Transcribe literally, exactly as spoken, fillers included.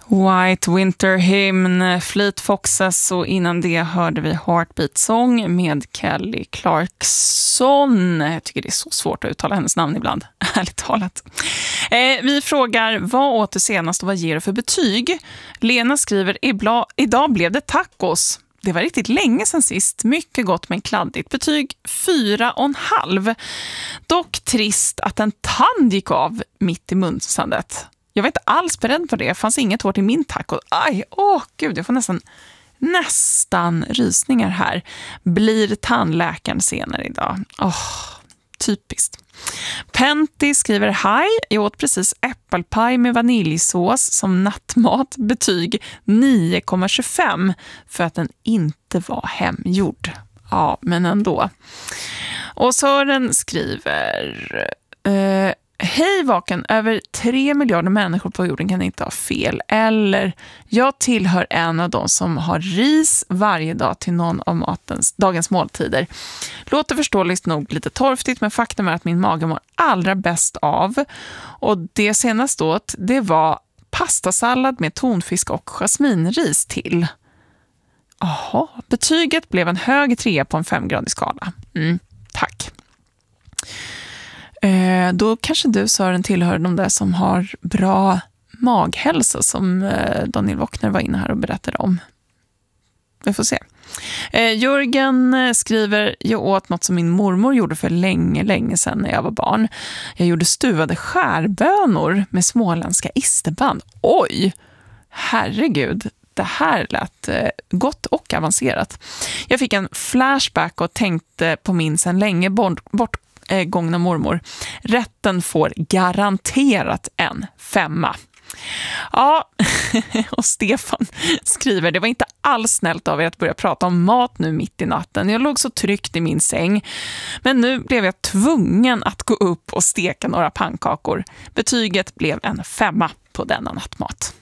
White Winter Hymn, Fleet Foxes, och innan det hörde vi Heartbeat Song med Kelly Clarkson. Jag tycker det är så svårt att uttala hennes namn ibland, ärligt talat. Eh, vi frågar, vad åt du senast och vad ger du för betyg? Lena skriver, idag blev det tacos. Det var riktigt länge sedan sist. Mycket gott men kladdigt. Betyg fyra och en halv. Dock trist att en tand gick av mitt i munsandet. Jag var inte alls beredd på det. Det fanns inget hår till min taco. Aj, åh gud, jag får nästan, nästan rysningar här. Blir tandläkaren senare idag? Åh, typiskt. Penty skriver, hej, jag åt precis äppelpaj med vaniljsås som nattmat. Betyg nio komma tjugofem för att den inte var hemgjord. Ja, men ändå. Och Sören skriver... Eh, Hej vaken, över tre miljarder människor på jorden kan inte ha fel. Eller, jag tillhör en av de som har ris varje dag till någon av matens, dagens måltider. Låter förståeligt nog lite torftigt, men faktum är att min mage mår allra bäst av. Och det senaste åt, det var pastasallad med tonfisk och jasminris till. Jaha, betyget blev en hög trea på en femgradig skala. Mm, tack. Eh, då kanske du, Sören, tillhör de där som har bra maghälsa som eh, Daniel Wockner var inne här och berättade om. Vi får se. Eh, Jörgen skriver, jag åt något som min mormor gjorde för länge, länge sedan när jag var barn. Jag gjorde stuvade skärbönor med småländska isterband. Oj, herregud. Det här lät eh, gott och avancerat. Jag fick en flashback och tänkte på min sedan länge bort, bort gångna mormor. Rätten får garanterat en femma. Ja, och Stefan skriver, det var inte alls snällt av er att börja prata om mat nu mitt i natten. Jag låg så tryggt i min säng. Men nu blev jag tvungen att gå upp och steka några pannkakor. Betyget blev en femma på denna nattmat.